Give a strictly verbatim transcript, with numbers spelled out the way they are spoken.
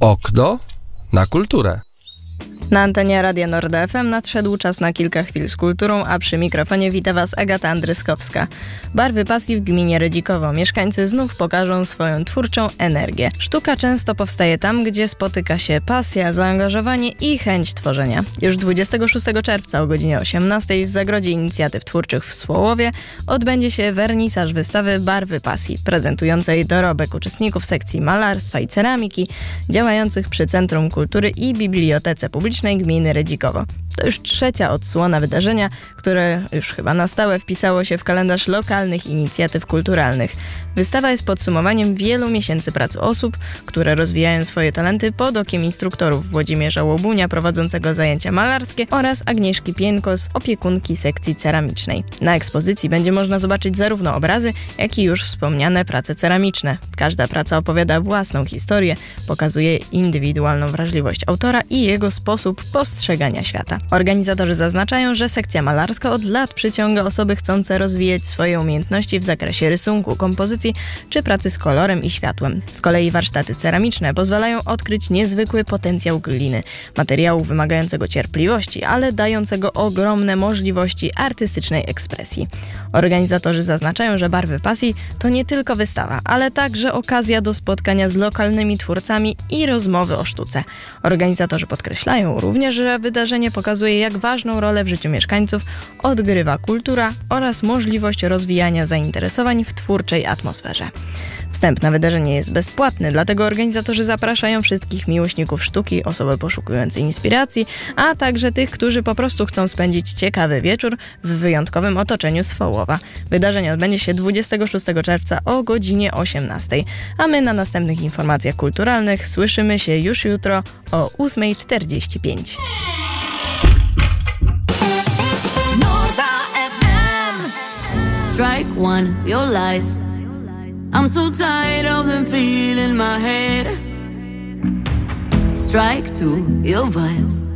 Okno na kulturę. Na antenie Radia Nord F M nadszedł czas na kilka chwil z kulturą, a przy mikrofonie wita Was Agata Andryskowska. Barwy pasji w gminie Redzikowo. Mieszkańcy znów pokażą swoją twórczą energię. Sztuka często powstaje tam, gdzie spotyka się pasja, zaangażowanie i chęć tworzenia. Już dwudziestego szóstego czerwca o godzinie osiemnastej w Zagrodzie Inicjatyw Twórczych w Słołowie odbędzie się wernisaż wystawy Barwy pasji, prezentującej dorobek uczestników sekcji malarstwa i ceramiki działających przy Centrum Kultury i Bibliotece Publicznej Gminy Redzikowo. To już trzecia odsłona wydarzenia, które już chyba na stałe wpisało się w kalendarz lokalnych inicjatyw kulturalnych. Wystawa jest podsumowaniem wielu miesięcy pracy osób, które rozwijają swoje talenty pod okiem instruktorów Włodzimierza Łobunia prowadzącego zajęcia malarskie oraz Agnieszki Pienkos, opiekunki sekcji ceramicznej. Na ekspozycji będzie można zobaczyć zarówno obrazy, jak i już wspomniane prace ceramiczne. Każda praca opowiada własną historię, pokazuje indywidualną wrażliwość autora i jego sposób postrzegania świata. Organizatorzy zaznaczają, że sekcja malarska od lat przyciąga osoby chcące rozwijać swoje umiejętności w zakresie rysunku, kompozycji czy pracy z kolorem i światłem. Z kolei warsztaty ceramiczne pozwalają odkryć niezwykły potencjał gliny, materiału wymagającego cierpliwości, ale dającego ogromne możliwości artystycznej ekspresji. Organizatorzy zaznaczają, że Barwy pasji to nie tylko wystawa, ale także okazja do spotkania z lokalnymi twórcami i rozmowy o sztuce. Organizatorzy podkreślają również, że wydarzenie pokazuje, jak ważną rolę w życiu mieszkańców odgrywa kultura oraz możliwość rozwijania zainteresowań w twórczej atmosferze. Wstęp na wydarzenie jest bezpłatny, dlatego organizatorzy zapraszają wszystkich miłośników sztuki, osoby poszukujące inspiracji, a także tych, którzy po prostu chcą spędzić ciekawy wieczór w wyjątkowym otoczeniu Swołowa. Wydarzenie odbędzie się dwudziestego szóstego czerwca o godzinie osiemnastej, a my na następnych informacjach kulturalnych słyszymy się już jutro o ósma czterdzieści pięć. Strike one, your lies. I'm so tired of them feeling my head. Strike two, your vibes.